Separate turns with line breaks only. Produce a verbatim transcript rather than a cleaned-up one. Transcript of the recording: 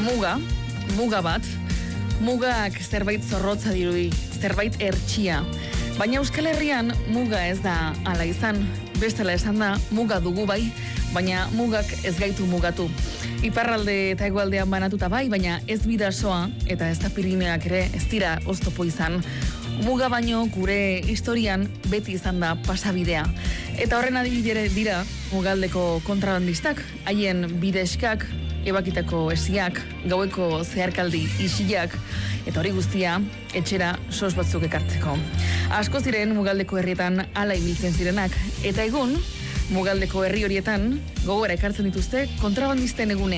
muga, muga bat, mugak zerbait zorrotza dirudi, zerbait hertsia. Baina Euskal Herrian muga ez da hala izan. Bestela esan da, muga dugu bai, baina mugak ez gaitu mugatu. Iparralde eta hegoaldean banatuta bai, baina ez bidasoa eta ez da Pirineoak ere ez dira oztopo izan. Muga baino gure historian beti izan da pasabidea. Eta horren adibidere dira mugaldeko kontrabandistak, haien bideskak, ebakitako esiak, gaueko zeharkaldi isiak, eta hori guztia etxera sos batzuk ekartzeko. Asko ziren mugaldeko herrietan hala ibiltzen zirenak, eta egun mugaldeko herri horietan gogora ekartzen dituzte kontrabandisten egunean.